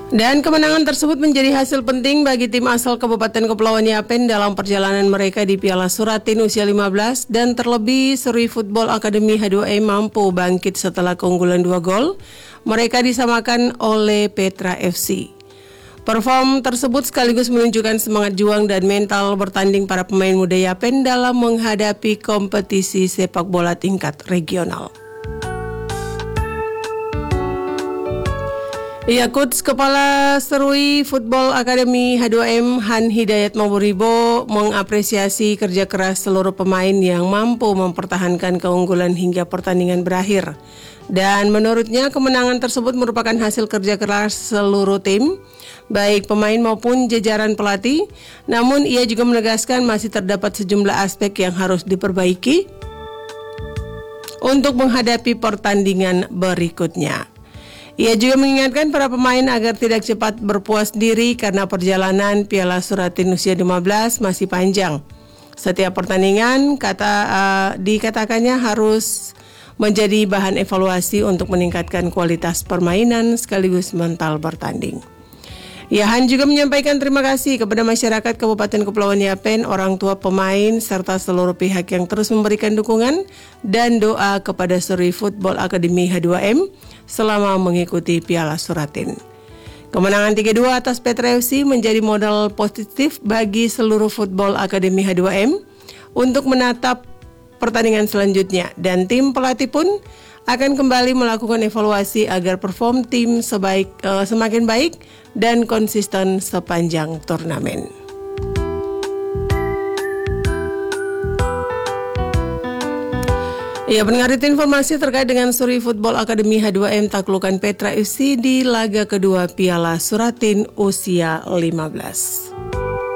Dan kemenangan tersebut menjadi hasil penting bagi tim asal Kabupaten Kepulauan Yapen dalam perjalanan mereka di Piala Suratin usia 15 dan terlebih Seri Football Academy H2M mampu bangkit setelah keunggulan 2 gol. Mereka disamakan oleh Petra FC. Perform tersebut sekaligus menunjukkan semangat juang dan mental bertanding para pemain muda Yapen dalam menghadapi kompetisi sepak bola tingkat regional. Coach Kepala Serui Football Academy H2M Han Hidayat Mawuribo mengapresiasi kerja keras seluruh pemain yang mampu mempertahankan keunggulan hingga pertandingan berakhir. Dan menurutnya kemenangan tersebut merupakan hasil kerja keras seluruh tim, baik pemain maupun jajaran pelatih. Namun ia juga menegaskan masih terdapat sejumlah aspek yang harus diperbaiki untuk menghadapi pertandingan berikutnya. Ia juga mengingatkan para pemain agar tidak cepat berpuas diri karena perjalanan Piala Suratin usia 15 masih panjang. Setiap pertandingan dikatakannya harus menjadi bahan evaluasi untuk meningkatkan kualitas permainan sekaligus mental bertanding. Han juga menyampaikan terima kasih kepada masyarakat Kabupaten Kepulauan Yapen, orang tua pemain, serta seluruh pihak yang terus memberikan dukungan dan doa kepada Seri Football Academy H2M selama mengikuti Piala Suratin. Kemenangan 3-2 atas Petra FC menjadi modal positif bagi seluruh Football Academy H2M untuk menatap pertandingan selanjutnya, dan tim pelatih pun akan kembali melakukan evaluasi agar perform tim semakin baik dan konsisten sepanjang turnamen. Pendengar, itu informasi terkait dengan Seri Football Academy H2M taklukan Petra FC di laga kedua Piala Suratin usia 15.